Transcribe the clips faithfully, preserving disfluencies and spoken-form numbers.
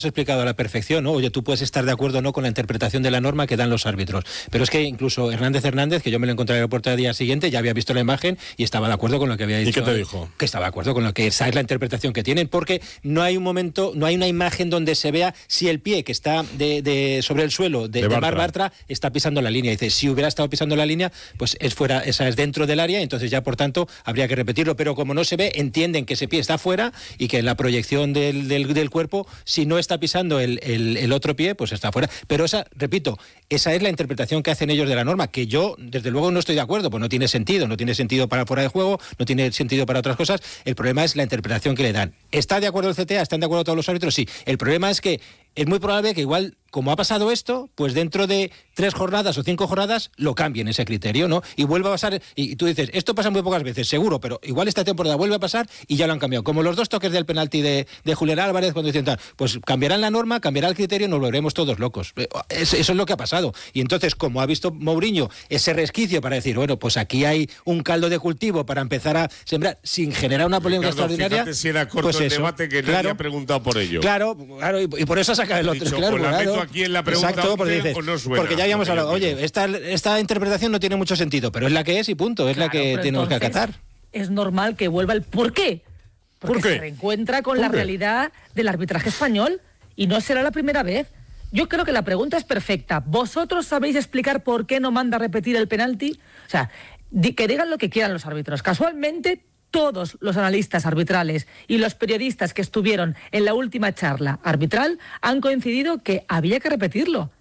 explicado a la perfección, ¿no? Oye, tú puedes estar de acuerdo o no con la interpretación de la norma que dan los árbitros, pero es que incluso Hernández Hernández, que yo me lo encontré en el aeropuerto al día siguiente, ya había visto la imagen y estaba de acuerdo con lo que había dicho. ¿Y qué te dijo? Que estaba de acuerdo con lo que esa es la interpretación que tienen, porque no hay un momento, no hay una imagen donde se vea si el pie que está de, de sobre el suelo de, de, de Marc Bartra está pisando la línea. Dice, si hubiera estado pisando la línea, pues es fuera, esa es dentro del área, entonces ya por tanto habría que repetirlo, pero como no se ve, entienden que ese pie está fuera y que la proyección del, del, del cuerpo, si no está pisando el El, el otro pie, pues está fuera. Pero esa, repito, esa es la interpretación que hacen ellos de la norma, que yo, desde luego, no estoy de acuerdo, pues no tiene sentido, no tiene sentido para fuera de juego, no tiene sentido para otras cosas. El problema es la interpretación que le dan. ¿Está de acuerdo el C T A? ¿Están de acuerdo todos los árbitros? Sí. El problema es que es muy probable que igual, como ha pasado esto, pues dentro de tres jornadas o cinco jornadas lo cambien ese criterio, ¿no? Y vuelva a pasar, y tú dices, esto pasa muy pocas veces, seguro, pero igual esta temporada vuelve a pasar y ya lo han cambiado. Como los dos toques del penalti de, de Julián Álvarez, cuando dicen tal, pues cambiarán la norma, cambiará el criterio, nos volveremos todos locos. Eso es lo que ha pasado. Y entonces, como ha visto Mourinho ese resquicio para decir, bueno, pues aquí hay un caldo de cultivo para empezar a sembrar sin generar una polémica Ricardo, extraordinaria. Fíjate si era corto pues el eso, debate que claro, nadie ha preguntado por ello. Claro, claro, y, y por eso saca el otro. Dicho, Claro, pues la claro. meto aquí en la pregunta. Exacto, porque, dices, o no suena, porque ya habíamos porque hablado, oye, esta, esta interpretación no tiene mucho sentido, pero es la que es y punto, es Claro, la que tenemos que acatar. Es normal que vuelva el ¿por qué? Porque ¿Por qué? se reencuentra con la qué? realidad del arbitraje español y no será la primera vez. Yo creo que la pregunta es perfecta. ¿Vosotros sabéis explicar por qué no manda a repetir el penalti? O sea, di, que digan lo que quieran los árbitros. Casualmente, todos los analistas arbitrales y los periodistas que estuvieron en la última charla arbitral han coincidido que había que repetirlo.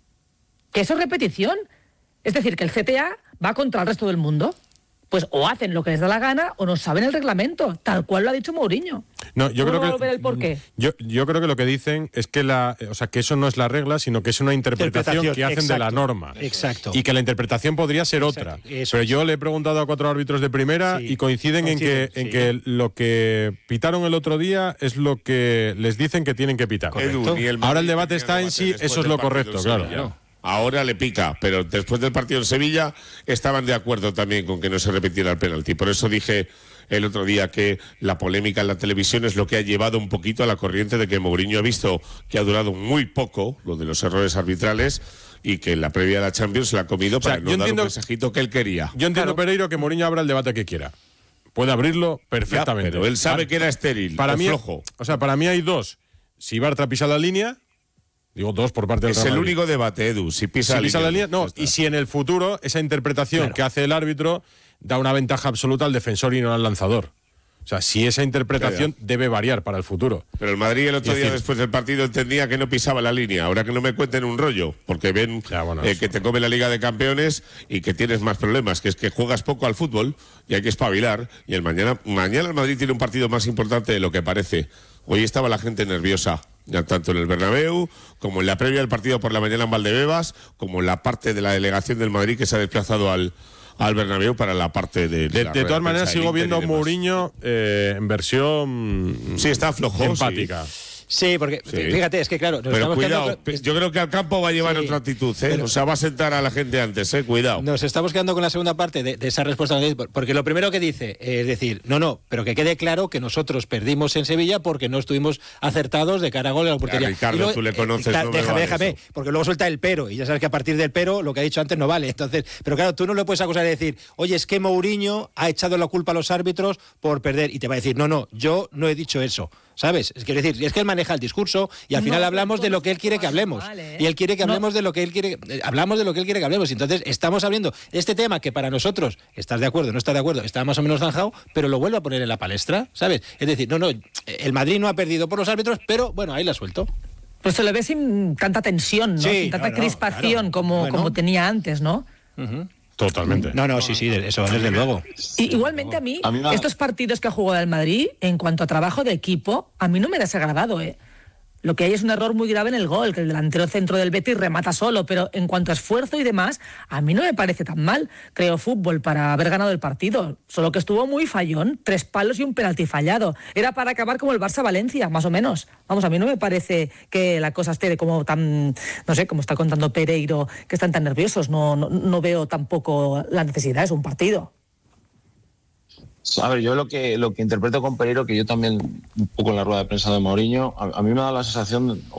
Que eso es repetición. Es decir, que el C T A va contra el resto del mundo. Pues o hacen lo que les da la gana o no saben el reglamento, tal cual lo ha dicho Mourinho. No, yo creo ¿Cómo que ver el porqué? Yo, yo creo que lo que dicen es que la, o sea, que eso no es la regla, sino que es una interpretación, Interpretación, que hacen exacto, de la norma. Exacto. Y que la interpretación podría ser Exacto, otra. eso Pero es. yo le he preguntado a cuatro árbitros de primera Sí, y coinciden, coinciden, en que en sí. que lo que pitaron el otro día es lo que les dicen que tienen que pitar. Edu, ni el Madrid Ahora el debate tenía está en debate si después eso es del lo partido correcto, en claro. Sevilla. Ahora le pica, pero después del partido en Sevilla estaban de acuerdo también con que no se repitiera el penalti. Por eso dije el otro día que la polémica en la televisión es lo que ha llevado un poquito a la corriente de que Mourinho ha visto que ha durado muy poco lo de los errores arbitrales y que en la previa de la Champions se la ha comido para O sea, no yo dar entiendo- un mensajito que él quería. Yo entiendo, Claro. Pereiro, que Mourinho abra el debate que quiera. Puede abrirlo perfectamente. Ya, pero él sabe que era estéril, para o mí, flojo. O sea, para mí hay dos. Si Bartra pisa la línea, digo dos por parte del Es Real el Madrid. único debate, Edu. Si pisa, Si pisa la línea, no. ya está. Y si en el futuro esa interpretación Claro. que hace el árbitro da una ventaja absoluta al defensor y no al lanzador. O sea, si esa interpretación Ya, ya. debe variar para el futuro. Pero el Madrid el otro Es día decir- después del partido entendía que no pisaba la línea. Ahora que no me cuenten un rollo, porque ven Ya, bueno, eh, eso- que te come la Liga de Campeones y que tienes más problemas, que es que juegas poco al fútbol y hay que espabilar. Y el mañana, mañana el Madrid tiene un partido más importante de lo que parece. Hoy estaba la gente nerviosa, ya tanto en el Bernabéu, como en la previa del partido por la mañana en Valdebebas, como en la parte de la delegación del Madrid que se ha desplazado al, al Bernabéu para la parte de... De, la de rueda todas maneras, prensa del sigo Inter y viendo a demás. Mourinho eh, en versión Sí, está flojo, empática. Sí, porque Sí. fíjate, es que claro, nos Pero estamos cuidado, quedando con- yo creo que al campo va a llevar Sí, otra actitud, ¿eh? pero- O sea, va a sentar a la gente antes, ¿eh? Cuidado. Nos estamos quedando con la segunda parte de, de esa respuesta, porque lo primero que dice es decir, no, no, pero que quede claro que nosotros perdimos en Sevilla porque no estuvimos acertados de cara a gol en la portería. Ya, Ricardo, Y luego, tú le conoces, eh, no me déjame, vale déjame, eso. porque luego suelta el pero, y ya sabes que a partir del pero lo que ha dicho antes no vale. Entonces, pero claro, tú no le puedes acusar de decir, oye, es que Mourinho ha echado la culpa a los árbitros por perder, y te va a decir, no, no, yo no he dicho eso. ¿Sabes? Es quiero decir, es que él maneja el discurso y al No, final pero hablamos todo de lo que él quiere que está hablemos. mal, ¿eh? Y él quiere que No. hablemos de lo que él quiere, eh, hablamos de lo que él quiere que hablemos. Y entonces estamos hablando de este tema que para nosotros, estás de acuerdo, no estás de acuerdo, está más o menos zanjado, pero lo vuelve a poner en la palestra, ¿sabes? Es decir, no, no, el Madrid no ha perdido por los árbitros, pero bueno, ahí la suelto. Pues se le ve sin tanta tensión, ¿no? Sí, sin tanta no, no, crispación claro. como, Bueno. como tenía antes, ¿no? Totalmente. No, no, sí, sí, eso desde luego. Y igualmente a mí, A mí me ha- estos partidos que ha jugado el Madrid, en cuanto a trabajo de equipo, a mí no me ha desagradado, ¿eh? Lo que hay es un error muy grave en el gol, que el delantero centro del Betis remata solo, pero en cuanto a esfuerzo y demás, a mí no me parece tan mal. Creo fútbol para haber ganado el partido, solo que estuvo muy fallón, tres palos y un penalti fallado. Era para acabar como el Barça-Valencia, más o menos. Vamos, a mí no me parece que la cosa esté de como tan, no sé, como está contando Pereiro, que están tan nerviosos. No, no, no veo tampoco la necesidad, es un partido. A ver, yo lo que lo que interpreto con Pereiro, que yo también, un poco en la rueda de prensa de Mourinho, a, a mí me da la sensación,